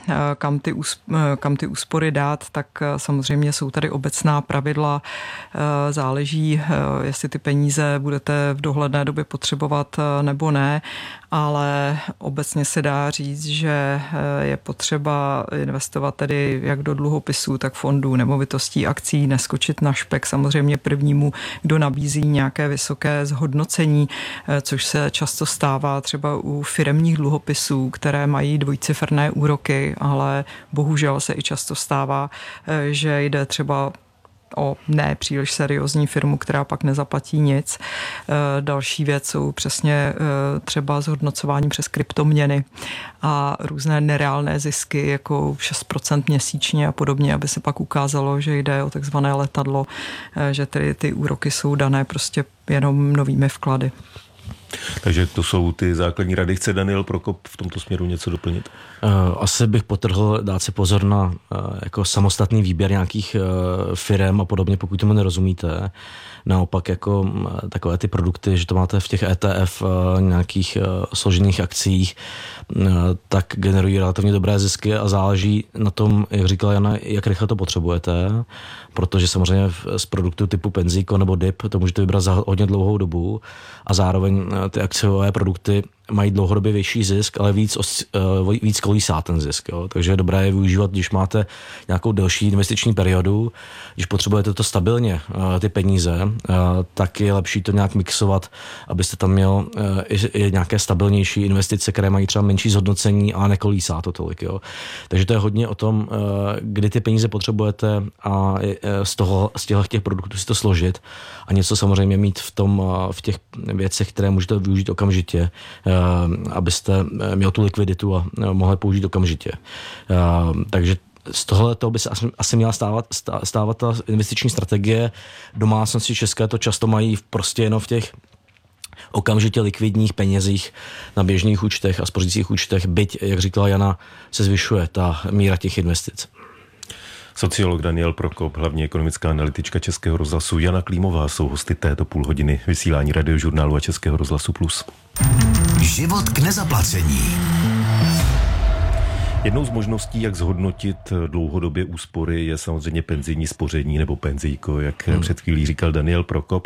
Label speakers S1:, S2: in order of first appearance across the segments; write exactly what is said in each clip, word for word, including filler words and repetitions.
S1: kam ty, kam ty úspory dát, tak samozřejmě jsou tady obecná pravidla. Záleží, jestli ty peníze budete v dohledné době potřebovat nebo ne, ale obecně se dá říct, že je potřeba investovat tedy jak do dluhopisů, tak fondů, nemovitostí, akcí, neskočit na špek samozřejmě prvnímu, kdo nabízí nějaké vysoké zhodnocení, což se často stává třeba u firemních dluhopisů, které mají dvojciferné úroky, ale bohužel se i často stává, že jde třeba o ne příliš seriózní firmu, která pak nezaplatí nic. Další věc jsou přesně třeba zhodnocování přes kryptoměny a různé nereálné zisky, jako šest procent měsíčně a podobně, aby se pak ukázalo, že jde o takzvané letadlo, že tedy ty úroky jsou dané prostě jenom novými vklady.
S2: Takže to jsou ty základní rady. Chce Daniel Prokop v tomto směru něco doplnit?
S3: Asi bych potrhl dát si pozor na jako samostatný výběr nějakých firem a podobně, pokud tomu nerozumíte. Naopak jako takové ty produkty, že to máte v těch E T F nějakých složených akcích, tak generují relativně dobré zisky a záleží na tom, jak říkala Jana, jak rychle to potřebujete, protože samozřejmě z produktu typu Penzíko nebo D I P to můžete vybrat za hodně dlouhou dobu a zároveň ty akciové produkty mají dlouhodobě větší zisk, ale víc, víc kolísá ten zisk. Jo. Takže je dobré je využívat, když máte nějakou delší investiční periodu, když potřebujete to stabilně, ty peníze, tak je lepší to nějak mixovat, abyste tam měl i nějaké stabilnější investice, které mají třeba menší zhodnocení a nekolísá to tolik. Jo. Takže to je hodně o tom, kdy ty peníze potřebujete a z toho, z těchto těch produktů si to složit a něco samozřejmě mít v tom, v těch věcech, které můžete využít okamžitě, abyste měl tu likviditu a mohli použít okamžitě. Takže z tohle toho by se asi měla stávat, stávat ta investiční strategie. Domácnosti české to často mají prostě jenom v těch okamžitě likvidních penězích na běžných účtech a spořících účtech, byť, jak říkala Jana, se zvyšuje ta míra těch investic.
S2: Sociolog Daniel Prokop, hlavní ekonomická analytička Českého rozhlasu, Jana Klímová jsou hosty této půl hodiny vysílání Radiožurnálu a Českého rozhlasu Plus.
S4: Život k nezaplacení.
S2: Jednou z možností, jak zhodnotit dlouhodobě úspory, je samozřejmě penzijní spoření nebo penzijko, jak hmm. před chvílí říkal Daniel Prokop.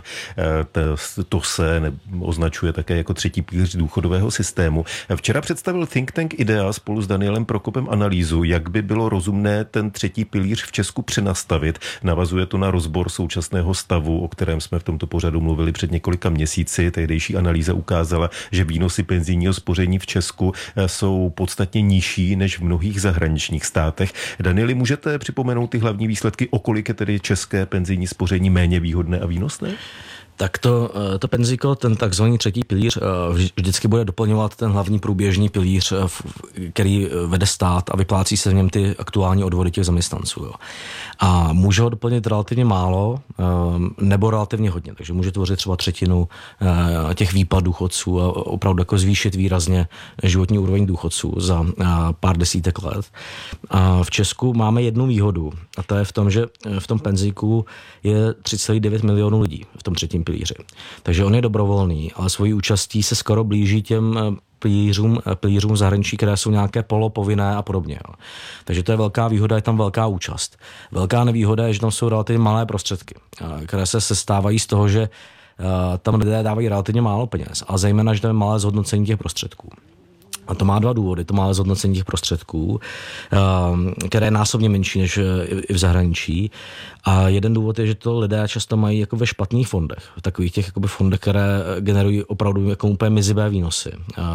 S2: To se označuje také jako třetí pilíř důchodového systému. Včera představil think tank IDEA spolu s Danielem Prokopem analýzu, jak by bylo rozumné ten třetí pilíř v Česku přenastavit. Navazuje to na rozbor současného stavu, o kterém jsme v tomto pořadu mluvili před několika měsíci. Tehdejší analýza ukázala, že výnosy penzijního spoření v Česku jsou podstatně nižší než v mnohých zahraničních státech. Danieli, můžete připomenout ty hlavní výsledky, o kolik je tedy české penzijní spoření méně výhodné a výnosné?
S3: Tak to, to penzíko, ten takzvaný třetí pilíř, vždycky bude doplňovat ten hlavní průběžný pilíř, který vede stát a vyplácí se v něm ty aktuální odvody těch zaměstnanců. Jo. A může ho doplnit relativně málo nebo relativně hodně, takže může tvořit třeba třetinu těch výplat důchodců a opravdu jako zvýšit výrazně životní úroveň důchodců za pár desítek let. A v Česku máme jednu výhodu a to je v tom, že v tom penzíku je tři celá devět milionů lidí v tom třetím pilíři. Takže on je dobrovolný, ale svojí účastí se skoro blíží těm pilířům, pilířům zahraničí, které jsou nějaké polopovinné a podobně. Jo. Takže to je velká výhoda, je tam velká účast. Velká nevýhoda je, že tam jsou relativně malé prostředky, které se sestávají z toho, že tam lidé dávají relativně málo peněz, a zejména, že tam je malé zhodnocení těch prostředků. A to má dva důvody, to má zhodnocení těch prostředků, které je násobně menší než i v zahraničí. A jeden důvod je, že to lidé často mají jako ve špatných fondech, v takových těch jakoby fondech, které generují opravdu jako úplně mizivé výnosy.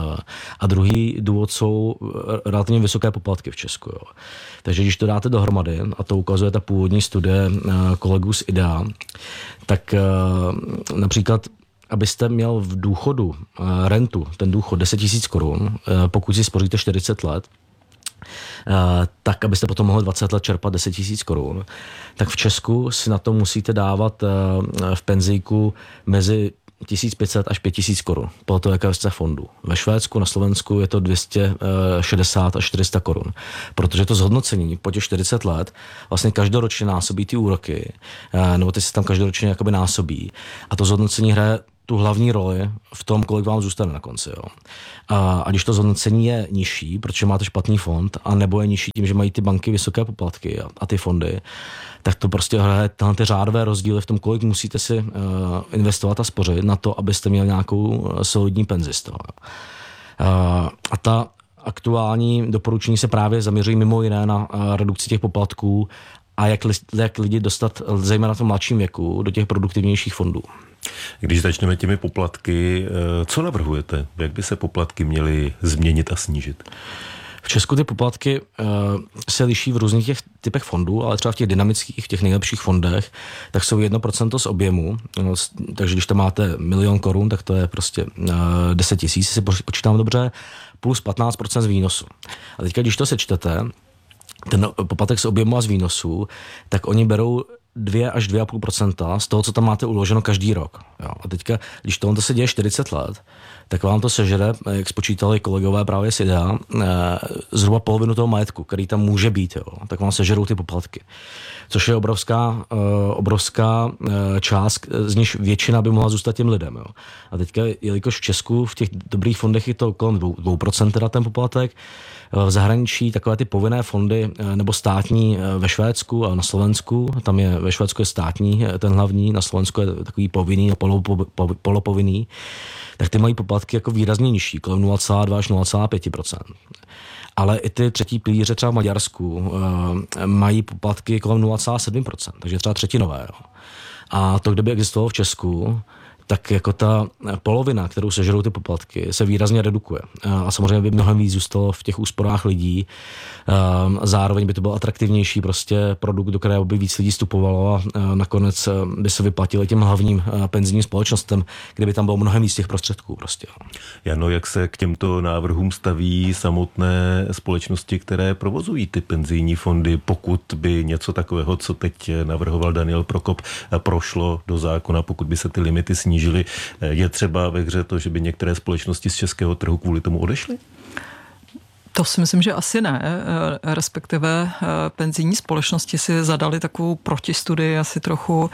S3: A druhý důvod jsou relativně vysoké poplatky v Česku. Jo. Takže když to dáte dohromady, a to ukazuje ta původní studie kolegů z IDEA, tak například abyste měl v důchodu rentu, ten důchod deset tisíc korun, pokud si spoříte čtyřicet let, tak abyste potom mohli dvacet let čerpat deset tisíc korun, tak v Česku si na to musíte dávat v penzijku mezi tisíc pět set až pět tisíc korun, podle toho, jaké jste fondu. Ve Švédsku, na Slovensku je to dvě stě šedesát až čtyři sta korun, protože to zhodnocení po těch čtyřicet let vlastně každoročně násobí ty úroky, nebo ty se tam každoročně jakoby násobí, a to zhodnocení hraje tu tu hlavní roli v tom, kolik vám zůstane na konci. Jo. A, a když to zhodnocení je nižší, protože máte špatný fond, a nebo je nižší tím, že mají ty banky vysoké poplatky a, a ty fondy, tak to prostě hraje tyhle ty řádové rozdíly v tom, kolik musíte si uh, investovat a spořit na to, abyste měli nějakou uh, solidní penzi z toho. Uh, a ta aktuální doporučení se právě zaměřují mimo jiné na uh, redukci těch poplatků a jak, li, jak lidi dostat, zejména v tom mladším věku, do těch produktivnějších fondů.
S2: Když začneme těmi poplatky, co navrhujete? Jak by se poplatky měly změnit a snížit?
S3: V Česku ty poplatky uh, se liší v různých těch typech fondů, ale třeba v těch dynamických, v těch nejlepších fondech, tak jsou jedno procento z objemu. No, takže když tam máte milion korun, tak to je prostě uh, deset tisíc, si počítám dobře, plus patnáct procent z výnosu. A teďka, když to sečtete, ten poplatek z objemu a z výnosu, tak oni berou dva až dva a půl procenta z toho, co tam máte uloženo každý rok. Jo. A teďka, když tohle se děje čtyřicet let, tak vám to sežere, jak spočítali kolegové právě z I D A, zhruba polovinu toho majetku, který tam může být, jo. Tak vám sežerou ty poplatky. Což je obrovská, obrovská část, z níž většina by mohla zůstat těm lidem. Jo. A teďka, jelikož v Česku v těch dobrých fondech je to kolem dvě procenta teda ten poplatek, v zahraničí takové ty povinné fondy nebo státní ve Švédsku a na Slovensku, tam je ve Švédsku je státní ten hlavní, na Slovensku je takový povinný, polopovinný, tak ty mají poplatky jako výrazně nižší, kolem nula celá dva až nula celá pět procenta. Ale i ty třetí pilíře třeba v Maďarsku uh, mají poplatky kolem nula celá sedm procenta, takže třeba třetinové. Jo. A to, kdyby existovalo v Česku, tak jako ta polovina, kterou sežerou ty poplatky, se výrazně redukuje. A samozřejmě by mnohem víc zůstalo v těch úsporách lidí. Zároveň by to byl atraktivnější prostě produkt, do kterého by víc lidí vstupovalo a nakonec by se vyplatili těm hlavním penzijním společnostem, kde by tam bylo mnohem víc těch prostředků prostě.
S2: Jano, jak se k těmto návrhům staví samotné společnosti, které provozují ty penzijní fondy, pokud by něco takového, co teď navrhoval Daniel Prokop, prošlo do zákona, pokud by se ty limity snížily? Je třeba ve hře to, že by některé společnosti z českého trhu kvůli tomu odešly?
S1: To si myslím, že asi ne. Respektive penzijní společnosti si zadali takovou protistudii asi trochu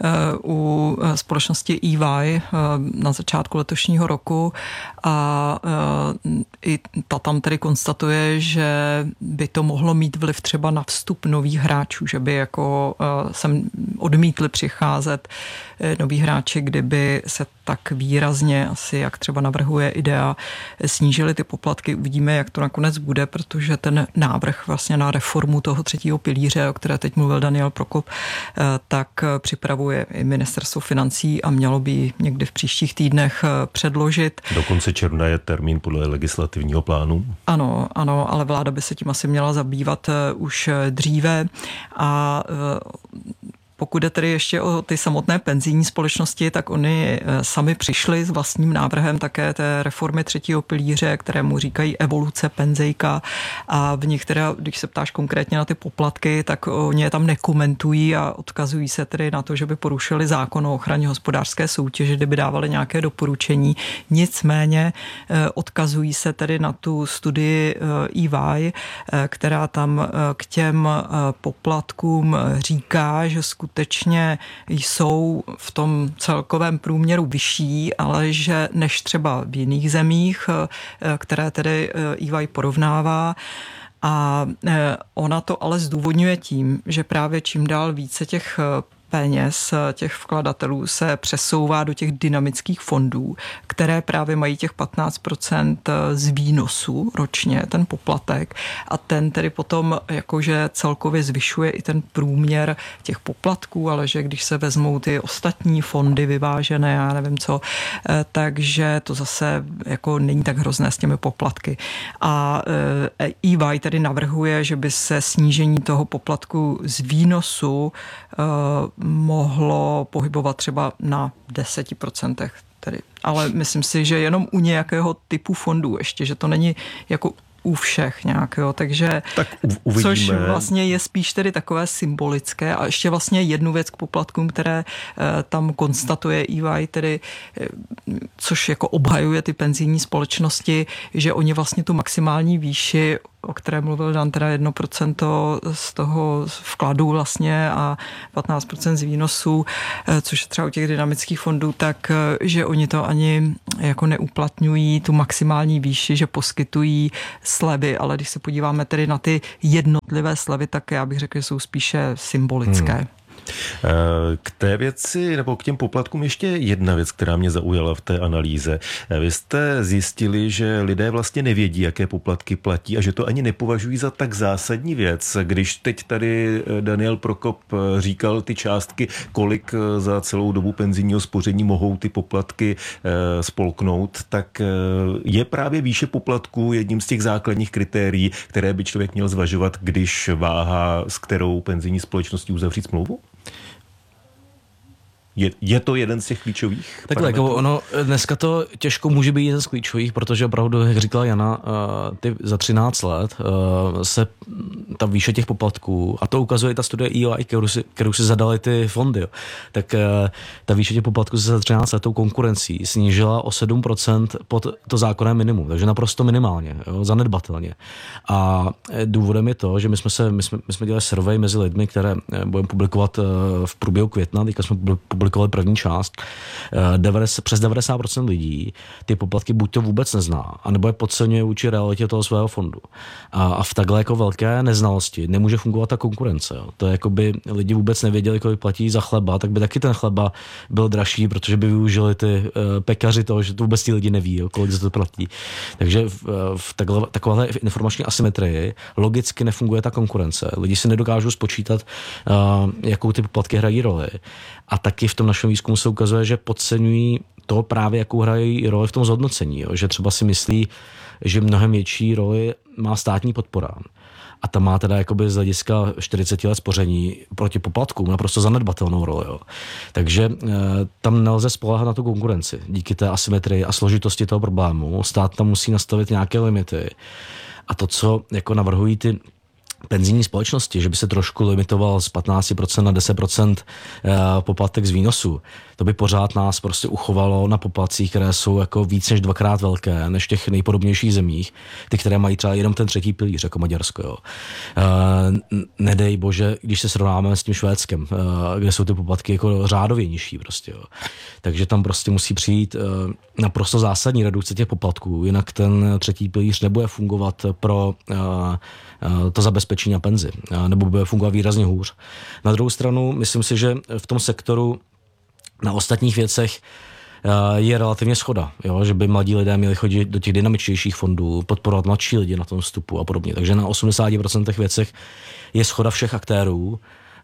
S1: u společnosti E Y na začátku letošního roku a i ta tam tedy konstatuje, že by to mohlo mít vliv třeba na vstup nových hráčů, že by jako sem odmítli přicházet noví hráči, kdyby se tak výrazně, asi jak třeba navrhuje I D A, snížily ty poplatky. Uvidíme, jak to nakonec bude, protože ten návrh vlastně na reformu toho třetího pilíře, o které teď mluvil Daniel Prokop, tak připravuje i ministerstvo financí a mělo by někdy v příštích týdnech předložit.
S2: Do konce června je termín podle legislativního plánu.
S1: Ano, ano, ale vláda by se tím asi měla zabývat už dříve a pokud jde tedy ještě o ty samotné penzijní společnosti, tak oni sami přišli s vlastním návrhem také té reformy třetího pilíře, kterému říkají evoluce penzijka a v nich teda, když se ptáš konkrétně na ty poplatky, tak oni je tam nekomentují a odkazují se tedy na to, že by porušili zákon o ochraně hospodářské soutěže, kdyby dávali nějaké doporučení. Nicméně odkazují se tedy na tu studii E Y, která tam k těm poplatkům říká, že skutečně skutečně jsou v tom celkovém průměru vyšší, ale že než třeba v jiných zemích, které tedy E Y porovnává. A ona to ale zdůvodňuje tím, že právě čím dál více těch peněz těch vkladatelů se přesouvá do těch dynamických fondů, které právě mají těch patnáct procent z výnosu ročně, ten poplatek, a ten tedy potom jakože celkově zvyšuje i ten průměr těch poplatků, ale že když se vezmou ty ostatní fondy vyvážené, já nevím co, takže to zase jako není tak hrozné s těmi poplatky. A E Y tedy navrhuje, že by se snížení toho poplatku z výnosu mohlo pohybovat třeba na deset procent. Tedy. Ale myslím si, že jenom u nějakého typu fondů ještě, že to není jako u všech nějakého, takže
S2: tak uvidíme.
S1: Což vlastně je spíš tedy takové symbolické a ještě vlastně jednu věc k poplatkům, které e, tam konstatuje E Y, tedy e, což jako obhajuje ty penzijní společnosti, že oni vlastně tu maximální výši o které mluvil Dan, teda jedno procento z toho vkladu vlastně a patnáct procent z výnosů, což je třeba u těch dynamických fondů, tak že oni to ani jako neuplatňují tu maximální výši, že poskytují slevy, ale když se podíváme tedy na ty jednotlivé slevy, tak já bych řekl, že jsou spíše symbolické. Hmm.
S2: K té věci, nebo k těm poplatkům ještě jedna věc, která mě zaujala v té analýze. Vy jste zjistili, že lidé vlastně nevědí, jaké poplatky platí a že to ani nepovažují za tak zásadní věc. Když teď tady Daniel Prokop říkal ty částky, kolik za celou dobu penzijního spoření mohou ty poplatky spolknout, tak je právě výše poplatků jedním z těch základních kritérií, které by člověk měl zvažovat, když váhá, s kterou penzijní společností uzavřít smlouvu? Je, je to jeden z těch klíčových
S3: Takhle, jako ono, dneska to těžko může být jeden z klíčových, protože opravdu, jak říkala Jana, ty za třináct let se ta výše těch poplatků, a to ukazuje ta studie E Y, kterou si, kterou si zadali ty fondy, jo, tak ta výše těch poplatků se za třináct let tou konkurencí snížila o sedm procent pod to zákonné minimum, takže naprosto minimálně, jo, zanedbatelně. A důvodem je to, že my jsme, se, my jsme, my jsme dělali survey mezi lidmi, které budeme publikovat v průběhu května, teďka jsme publikovali první část, devadesát, přes devadesát procent lidí ty poplatky buď to vůbec nezná, anebo je podceňuje vůči realitě toho svého fondu. A, a v takhle jako velké neznalosti nemůže fungovat ta konkurence. Jo. To je jako by lidi vůbec nevěděli, kolik platí za chleba, tak by taky ten chleba byl dražší, protože by využili ty uh, pekaři toho, že to vůbec ti lidi neví, jo, kolik za to platí. Takže v, v takhle, takovéhle informační asymetrii logicky nefunguje ta konkurence. Lidi si nedokážou spočítat, uh, jakou ty poplatky hrají roli. A taky v tom našem výzkumu se ukazuje, že podceňují to právě, jakou hrají roli v tom zhodnocení. Jo. Že třeba si myslí, že mnohem větší roli má státní podpora. A ta má teda jakoby z hlediska čtyřicet let spoření proti poplatkům naprosto zanedbatelnou roli. Jo. Takže e, tam nelze spoléhat na tu konkurenci. Díky té asymetrii a složitosti toho problému stát tam musí nastavit nějaké limity. A to, co jako navrhují ty penzijní společnosti, že by se trošku limitoval z patnáct procent na deset procent poplatek z výnosu, to by pořád nás prostě uchovalo na poplatcích, které jsou jako víc než dvakrát velké, než v těch nejpodobnějších zemích, ty, které mají třeba jenom ten třetí pilíř, jako Maďarsko. Jo. Nedej bože, když se srovnáme s tím Švédskem, kde jsou ty poplatky jako řádově nižší prostě. Jo. Takže tam prostě musí přijít naprosto zásadní redukce těch poplatků, jinak ten třetí pilíř nebude fungovat pro to zabezpečení a penzi, nebo bude fungovat výrazně hůř. Na druhou stranu, myslím si, že v tom sektoru na ostatních věcech je relativně shoda, jo? Že by mladí lidé měli chodit do těch dynamičtějších fondů, podporovat mladší lidi na tom vstupu a podobně. Takže na osmdesát procent věcech je shoda všech aktérů.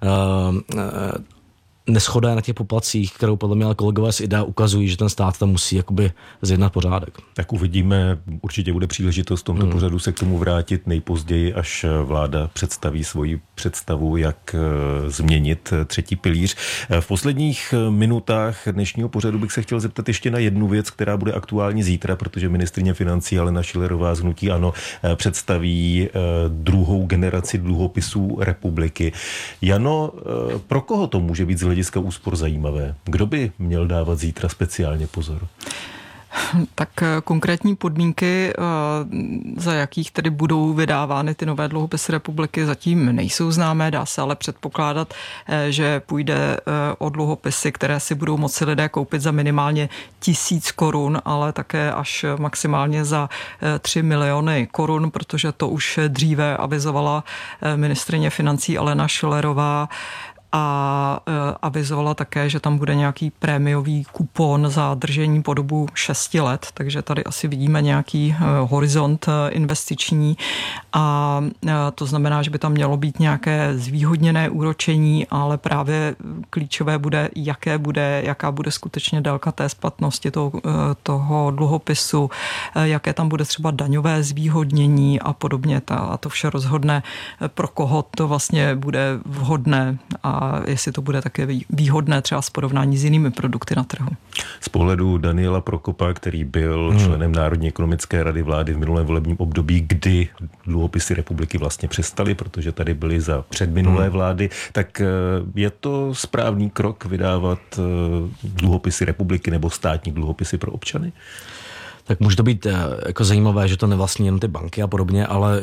S3: Neschoda na těch poplatcích, kterou podle mě kolegové z I D A ukazují, že ten stát tam musí jakoby zjednat pořádek.
S2: Tak uvidíme, určitě bude příležitost v tomto hmm. pořadu se k tomu vrátit nejpozději, až vláda představí svoji představu, jak změnit třetí pilíř. V posledních minutách dnešního pořadu bych se chtěl zeptat ještě na jednu věc, která bude aktuální zítra, protože ministryně financí Alena Schillerová z hnutí ANO představí druhou generaci dluhopisů republiky. Jano, pro koho to může být z hlediska úspor zajímavé? Kdo by měl dávat zítra speciálně pozor?
S1: Tak konkrétní podmínky, za jakých tedy budou vydávány ty nové dluhopisy republiky, zatím nejsou známé, dá se ale předpokládat, že půjde o dluhopisy, které si budou moci lidé koupit za minimálně tisíc korun, ale také až maximálně za tři miliony korun, protože to už dříve avizovala ministryně financí Alena Schillerová. A avizovala také, že tam bude nějaký prémiový kupon za držení po dobu šesti let, takže tady asi vidíme nějaký horizont investiční a to znamená, že by tam mělo být nějaké zvýhodněné úročení, ale právě klíčové bude, jaké bude, jaká bude skutečně délka té splatnosti toho, toho dluhopisu, jaké tam bude třeba daňové zvýhodnění a podobně. A to vše rozhodne, pro koho to vlastně bude vhodné a a jestli to bude také výhodné třeba s porovnání s jinými produkty na trhu.
S2: Z pohledu Daniela Prokopa, který byl hmm. členem Národní ekonomické rady vlády v minulém volebním období, kdy dluhopisy republiky vlastně přestaly, protože tady byly za předminulé hmm. vlády, tak je to správný krok vydávat dluhopisy republiky nebo státní dluhopisy pro občany?
S3: Tak může to být jako zajímavé, že to nevlastní jen ty banky a podobně, ale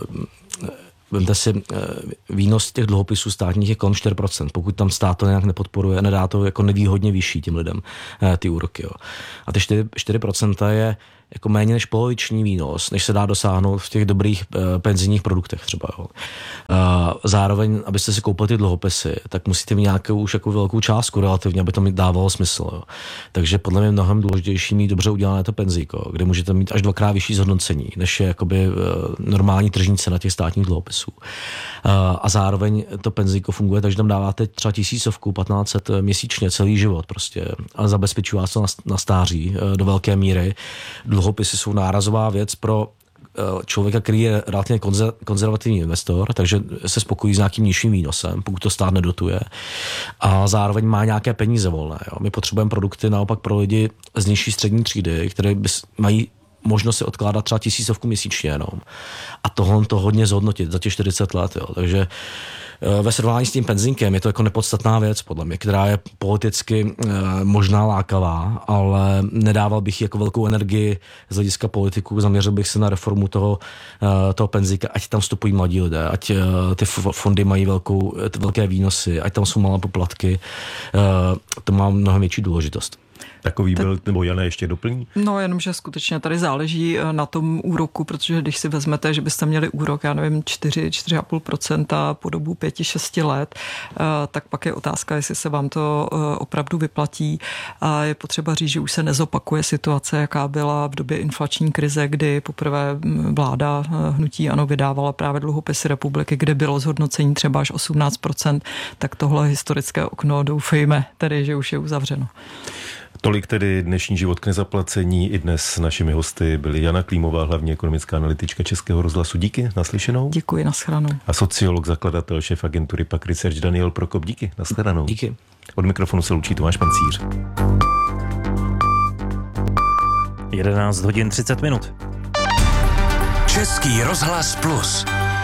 S3: vemte si, výnos těch dluhopisů státních je kolem čtyři procenta. Pokud tam stát to nějak nepodporuje, nedá to jako nevýhodně vyšší těm lidem ty úroky. Jo. A ty čtyři procenta je jako méně než poloviční výnos, než se dá dosáhnout v těch dobrých e, penzijních produktech třeba. Jo. E, zároveň, abyste si koupili ty dluhopisy, tak musíte mít nějakou už jako velkou částku relativně, aby to mi dávalo smysl. Jo. Takže podle mě mnohem důležitější mít dobře udělané to penzíko, kde můžete mít až dvakrát vyšší zhodnocení, než je jakoby e, normální tržní cena těch státních dluhopisů. E, a zároveň to penzíko funguje, takže tam dáváte třeba tisícovku, patnáct set měsíčně celý život prostě, ale zabezpečuje vás to na, na stáří e, do velké míry. Dluhopisy jsou nárazová věc pro člověka, který je relativně konzervativní investor, takže se spokojí s nějakým nižším výnosem, pokud to stát nedotuje. A zároveň má nějaké peníze volné. Jo. My potřebujeme produkty naopak pro lidi z nižší střední třídy, které mají možnost si odkládat třeba tisícovku měsíčně jenom. A tohle to hodně zhodnotit za těch čtyřicet let. Jo. Takže ve srovnání s tím penzínkem je to jako nepodstatná věc, podle mě, která je politicky e, možná lákavá, ale nedával bych jako velkou energii z hlediska politiků, zaměřil bych se na reformu toho, e, toho penzínka, ať tam vstupují mladí lidé, ať e, ty fondy mají velkou, velké výnosy, ať tam jsou malé poplatky, e, to má mnohem větší důležitost.
S2: Takový byl, nebo Jana ještě doplní?
S1: No, jenomže skutečně tady záleží na tom úroku, protože když si vezmete, že byste měli úrok, já nevím, čtyři, čtyři a půl procenta po dobu pěti, šesti let, tak pak je otázka, jestli se vám to opravdu vyplatí. A je potřeba říct, že už se nezopakuje situace, jaká byla v době inflační krize, kdy poprvé vláda hnutí ANO vydávala právě dluhopisy republiky, kde bylo zhodnocení třeba až osmnáct procent, tak tohle historické okno doufejme, tedy, že už je uzavřeno.
S2: Tolik tedy dnešní Život k nezaplacení. I dnes našimi hosty byly Jana Klímová, hlavní ekonomická analytička Českého rozhlasu. Díky, naslyšenou.
S1: Děkuji, nashledanou.
S2: A sociolog, zakladatel, šéf agentury Pak Research Daniel Prokop. Díky, nashledanou.
S3: Díky.
S2: Od mikrofonu se loučí Tomáš Pancíř.
S5: jedenáct hodin třicet minut.
S4: Český rozhlas Plus.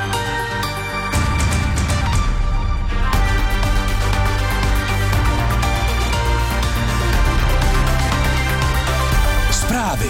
S4: Zprávy.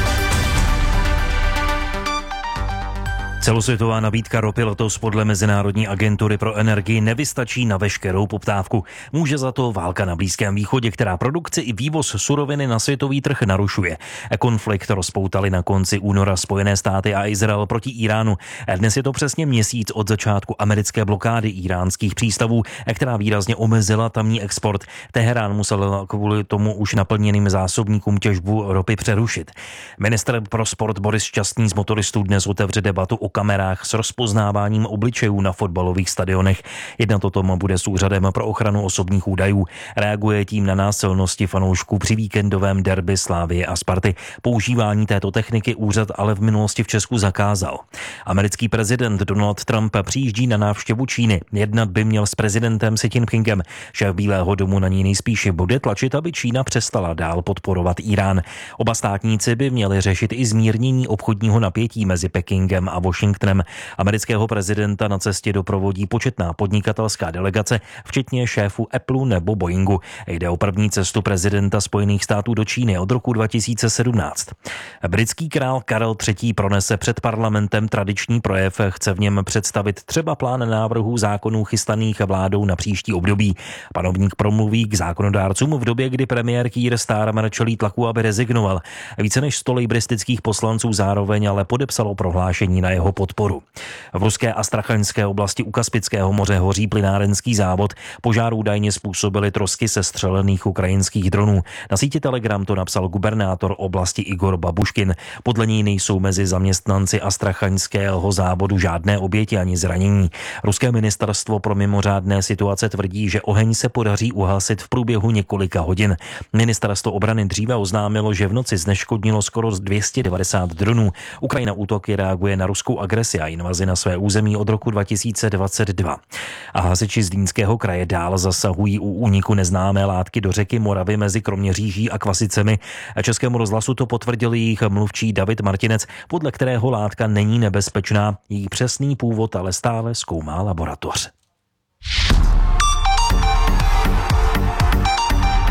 S5: Celosvětová nabídka ropy letos podle Mezinárodní agentury pro energii nevystačí na veškerou poptávku. Může za to válka na Blízkém východě, která produkci i vývoz suroviny na světový trh narušuje. Konflikt rozpoutali na konci února Spojené státy a Izrael proti Iránu. Dnes je to přesně měsíc od začátku americké blokády iránských přístavů, která výrazně omezila tamní export. Teherán musel kvůli tomu už naplněným zásobníkům těžbu ropy přerušit. Ministr pro sport Boris Šťastný z motoristů dnes otevře debatu o kamerách s rozpoznáváním obličejů na fotbalových stadionech. Jednat o tom bude s Úřadem pro ochranu osobních údajů. Reaguje tím na násilnosti fanoušků při víkendovém derby Slávie a Sparty. Používání této techniky úřad ale v minulosti v Česku zakázal. Americký prezident Donald Trump přijíždí na návštěvu Číny. Jednat by měl s prezidentem Xi Jinpingem. Šéf Bílého domu na ní nejspíše bude tlačit, aby Čína přestala dál podporovat Irán. Oba státníci by měli řešit i zmírnění obchodního napětí mezi Pekingem a Washingtonem. Amerického prezidenta na cestě doprovodí početná podnikatelská delegace, včetně šéfů Apple nebo Boeingu. Jde o první cestu prezidenta Spojených států do Číny od roku dva tisíce sedmnáct. Britský král Karel třetí. pronese před parlamentem tradiční projev. Chce v něm představit třeba plán návrhů zákonů chystaných vládou na příští období. Panovník promluví k zákonodárcům v době, kdy premiér Keir Starmer čelí tlaku, aby rezignoval. Více než sto lejbristických poslanců zároveň ale podepsalo prohlášení na jeho podporu. V ruské Astrachaňské oblasti u Kaspického moře hoří plynárenský závod. Požár údajně způsobily trosky sestřelených ukrajinských dronů. Na síti Telegram to napsal gubernátor oblasti Igor Babuškin. Podle něj nejsou mezi zaměstnanci Astrachaňského závodu žádné oběti ani zranění. Ruské ministerstvo pro mimořádné situace tvrdí, že oheň se podaří uhasit v průběhu několika hodin. Ministerstvo obrany dříve oznámilo, že v noci zneškodnilo skoro dvě stě devadesát dronů. Ukrajina útoky reaguje na ruskou agresi a invazi na své území od roku dva tisíce dvacet dva. A hasiči z Zlínského kraje dál zasahují u úniku neznámé látky do řeky Moravy mezi Kroměříží a Kvasicemi. Českému rozhlasu to potvrdil jejich mluvčí David Martinec, podle kterého látka není nebezpečná. Její přesný původ ale stále zkoumá laboratoř.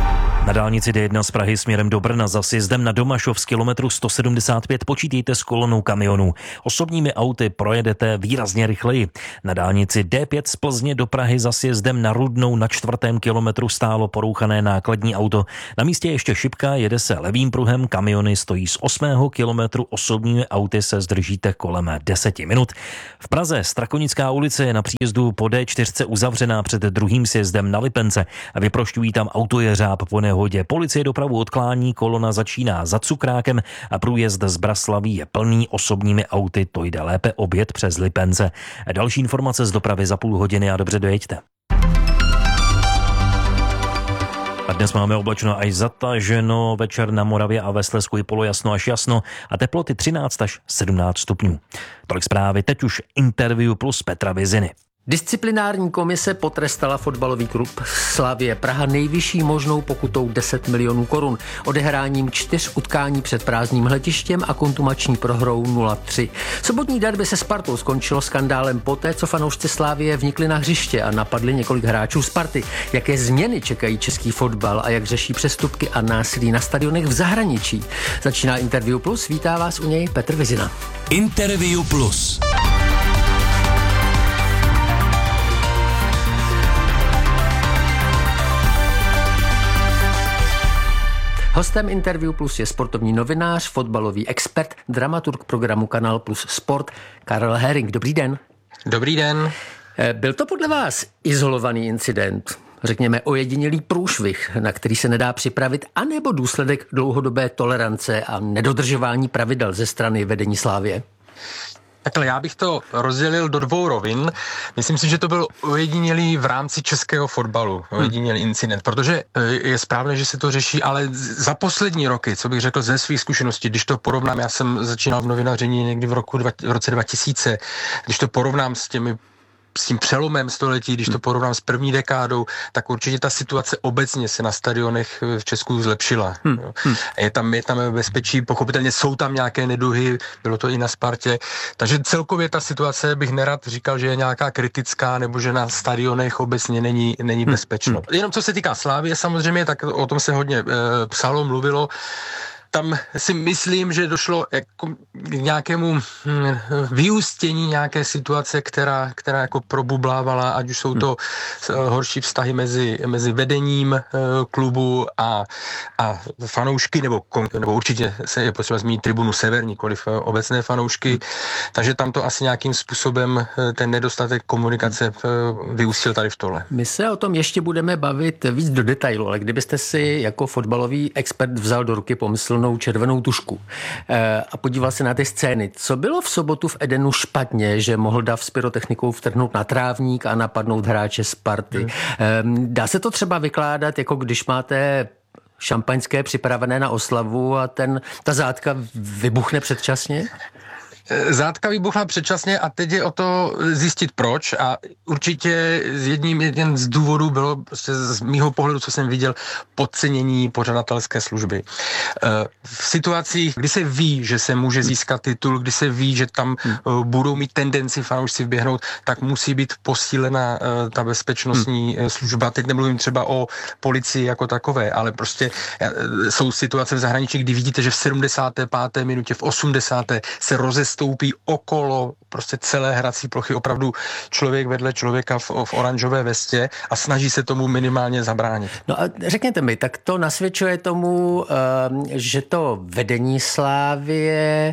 S5: Na dálnici D jedna z Prahy směrem do Brna za sjezdem na Domašov z kilometru sto sedmdesát pět počítejte s kolonou kamionů. Osobními auty projedete výrazně rychleji. Na dálnici D pět z Plzně do Prahy za sjezdem na Rudnou na čtvrtém kilometru stálo porouchané nákladní auto. Na místě ještě šipka, jede se levým pruhem, kamiony stojí z osmého kilometru, osobními auty se zdržíte kolem deseti minut. V Praze Strakonická ulice je na příjezdu po D čtyři uzavřená před druhým sjezdem na Lipence a vyprošťují tam autojeřáb po nehodě. Policie dopravu odklání, kolona začíná za Cukrákem a průjezd z Braslaví je plný osobními auty, to jde lépe objet přes Lipence. Další informace z dopravy za půl hodiny a dobře dojeďte. A dnes máme oblačno až zataženo, večer na Moravě a ve Slezsku i polojasno až jasno a teploty třináct až sedmnáct stupňů. Tolik zprávy, teď už Interview plus Petra Viziny.
S6: Disciplinární komise potrestala fotbalový klub Slavie Praha nejvyšší možnou pokutou deset milionů korun, odehráním čtyř utkání před prázdným hledištěm a kontumační prohrou nula tři. Sobotní derby se Spartou skončilo skandálem poté, co fanoušci Slavie vnikli na hřiště a napadli několik hráčů Sparty. Jaké změny čekají český fotbal a jak řeší přestupky a násilí na stadionech v zahraničí? Začíná Interview plus, vítá vás u něj Petr Vizina.
S4: Interview plus.
S6: Hostem Interview plus je sportovní novinář, fotbalový expert, dramaturg programu Kanál Plus Sport Karel Herring. Dobrý den.
S7: Dobrý den.
S6: Byl to podle vás izolovaný incident, řekněme ojedinělý průšvih, na který se nedá připravit, anebo důsledek dlouhodobé tolerance a nedodržování pravidel ze strany vedení Slavie?
S7: Takhle, já bych to rozdělil do dvou rovin. Myslím si, že to byl ojedinělý v rámci českého fotbalu, ojedinělý incident, protože je správné, že se to řeší, ale za poslední roky, co bych řekl ze svých zkušeností, když to porovnám, já jsem začínal v novinaření někdy v, roku, v roce dva tisíce, když to porovnám s těmi s tím přelomem století, když to porovnám s první dekádou, tak určitě ta situace obecně se na stadionech v Česku zlepšila. Hmm. Je tam, je tam bezpečí, pochopitelně jsou tam nějaké neduhy, bylo to i na Spartě, takže celkově ta situace bych nerad říkal, že je nějaká kritická, nebo že na stadionech obecně není, není bezpečno. Hmm. Jenom co se týká Slavie samozřejmě, tak o tom se hodně e, psalo, mluvilo. Tam si myslím, že došlo jako k nějakému hm, vyústění nějaké situace, která, která jako probublávala, ať už jsou to horší vztahy mezi, mezi vedením e, klubu a, a fanoušky, nebo, nebo určitě se je potřeba zmínit tribunu Sever, nikoliv obecné fanoušky, takže tam to asi nějakým způsobem ten nedostatek komunikace e, vyústil tady v tohle.
S6: My se o tom ještě budeme bavit víc do detailu, ale kdybyste si jako fotbalový expert vzal do ruky pomyslnou červenou tušku a podíval se na ty scény. Co bylo v sobotu v Edenu špatně, že mohl dav s pyrotechnikou vtrhnout na trávník a napadnout hráče Sparty? Hmm. Dá se to třeba vykládat, jako když máte šampaňské připravené na oslavu a ten, ta zátka vybuchne předčasně?
S7: Zátka vybuchla předčasně a teď je o to zjistit proč a určitě jedním jeden z důvodů bylo prostě z mýho pohledu, co jsem viděl, podcenění pořadatelské služby. V situacích, kdy se ví, že se může získat titul, kdy se ví, že tam hmm. budou mít tendenci fanoušci vběhnout, tak musí být posílena ta bezpečnostní hmm. služba. Teď nemluvím třeba o policii jako takové, ale prostě jsou situace v zahraničí, kdy vidíte, že v sedmdesáté páté minutě, v osmdesáté se rozestupuje stoupí okolo prostě celé hrací plochy opravdu člověk vedle člověka v, v oranžové vestě a snaží se tomu minimálně zabránit.
S6: No a řekněte mi, tak to nasvědčuje tomu, že to vedení Slavie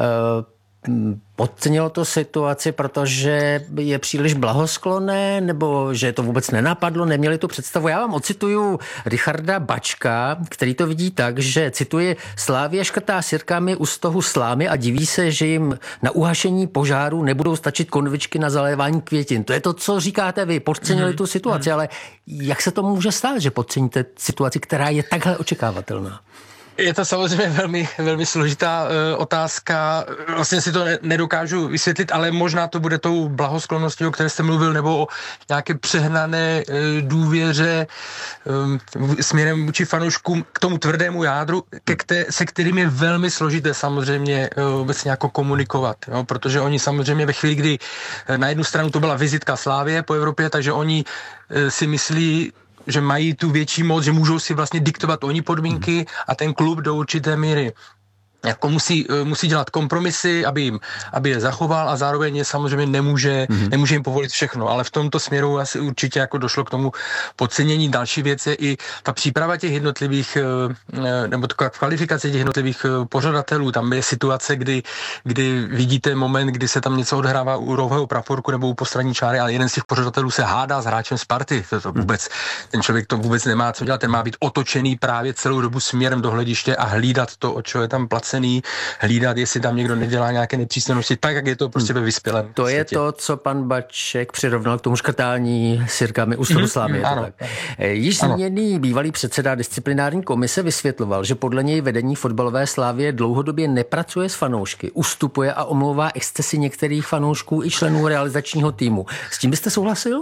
S6: podcenilo to situaci, protože je příliš blahosklonné, nebo že to vůbec nenapadlo, neměli tu představu. Já vám ocituju Richarda Bačka, který to vidí tak, že, cituji, Slavie škrtá sirkami u stohu slámy a diví se, že jim na uhašení požáru nebudou stačit konvičky na zalévání květin. To je to, co říkáte vy, podcenili tu situaci, ale jak se to může stát, že podceníte situaci, která je takhle očekávatelná?
S7: Je to samozřejmě velmi, velmi složitá uh, otázka. Vlastně si to ne, nedokážu vysvětlit, ale možná to bude tou blahosklonností, o které jste mluvil, nebo o nějaké přehnané uh, důvěře um, směrem vůči fanouškům k tomu tvrdému jádru, ke kte, se kterým je velmi složité samozřejmě uh, vůbec nějak komunikovat. Jo? Protože oni samozřejmě ve chvíli, kdy uh, na jednu stranu to byla vizitka Slavie po Evropě, takže oni uh, si myslí, že mají tu větší moc, že můžou si vlastně diktovat oni podmínky a ten klub do určité míry jako musí, musí dělat kompromisy, aby, jim, aby je zachoval a zároveň je samozřejmě nemůže, mm-hmm. nemůže jim povolit všechno, ale v tomto směru asi určitě jako došlo k tomu podcenění. Další věc je i ta příprava těch jednotlivých, nebo taková kvalifikace těch jednotlivých pořadatelů. Tam je situace, kdy, kdy vidíte moment, kdy se tam něco odhrává u rohového praporku nebo u postranní čáry, ale jeden z těch pořadatelů se hádá s hráčem Sparty. To, to vůbec, ten člověk to vůbec nemá co dělat, ten má být otočený právě celou dobu směrem do hlediště a hlídat to, o čeho je tam placen, hlídat, jestli tam někdo nedělá nějaké nepřístojnosti, tak, jak je to prostě ve vyspělém
S6: To
S7: světě.
S6: je to, co pan Baček přirovnal k tomu škrtání sirkami u Slávy.
S7: Mm, ano.
S6: Již zmíněný bývalý předseda disciplinární komise vysvětloval, že podle něj vedení fotbalové Slávie dlouhodobě nepracuje s fanoušky, ustupuje a omlouvá excesy některých fanoušků i členů realizačního týmu. S tím byste souhlasil?